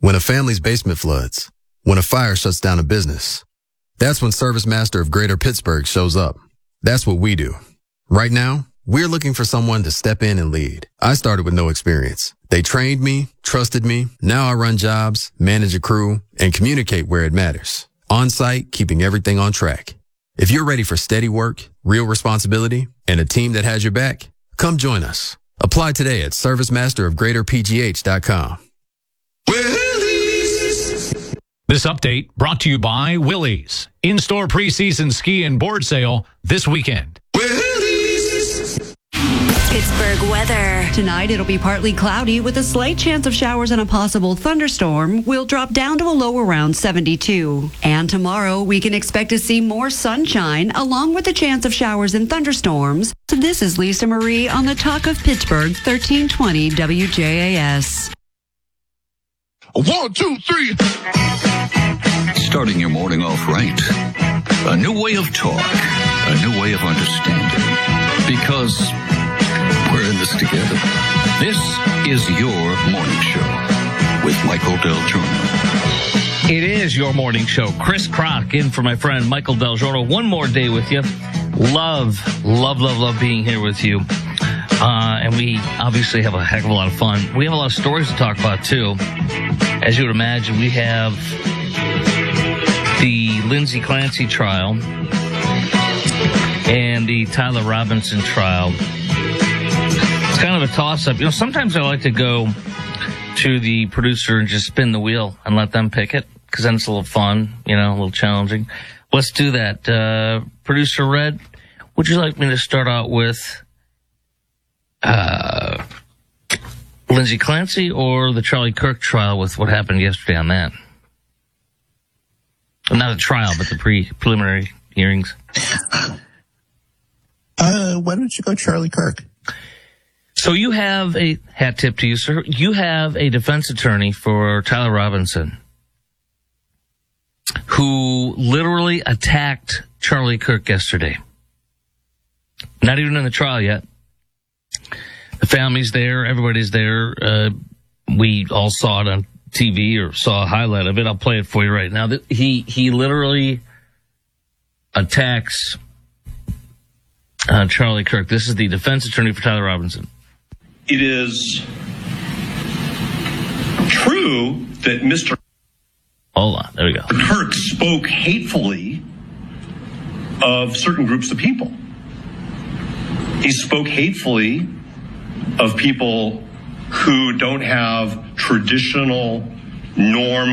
When a family's basement floods. When a fire shuts down a business. That's when Service Master of Greater Pittsburgh shows up. That's what we do. Right now, we're looking for someone to step in and lead. I started with no experience. They trained me, trusted me. Now I run jobs, manage a crew, and communicate where it matters. On site, keeping everything on track. If you're ready for steady work, real responsibility, and a team that has your back, come join us. Apply today at servicemasterofgreaterpgh.com. This update brought to you by Willys. In-store preseason ski and board sale this weekend. Pittsburgh weather. Tonight, it'll be partly cloudy with a slight chance of showers and a possible thunderstorm. We'll drop down to a low around 72. And tomorrow, we can expect to see more sunshine along with the chance of showers and thunderstorms. So this is Lisa Marie on the Talk of Pittsburgh, 1320 WJAS. 1, 2, 3. Starting your morning off right. A new way of talk. A new way of understanding. Because we're in this together. This is your morning show with Michael Del Giorno. It is your morning show. Chris Crock in for my friend Michael Del Giorno. One more day with you. Love being here with you. And we obviously have a heck of a lot of fun. We have a lot of stories to talk about, too. As you would imagine, we have the Lindsey Clancy trial and the Tyler Robinson trial. It's kind of a toss-up. You know, sometimes I like to go to the producer and just spin the wheel and let them pick it, because then it's a little fun, you know, a little challenging. Let's do that. Producer Red, would you like me to start out with Lindsey Clancy or the Charlie Kirk trial with what happened yesterday on that? Not a trial, but the preliminary hearings. Why don't you go Charlie Kirk? So you have a hat tip to you, sir. You have a defense attorney for Tyler Robinson who literally attacked Charlie Kirk yesterday. Not even in the trial yet. The family's there. Everybody's there. We all saw it on TV or saw a highlight of it. I'll play it for you right now. He literally attacks Charlie Kirk. This is the defense attorney for Tyler Robinson. It is true that Mr. Hold on. There we go. Kirk spoke hatefully of certain groups of people. He spoke hatefully of people who don't have traditional norm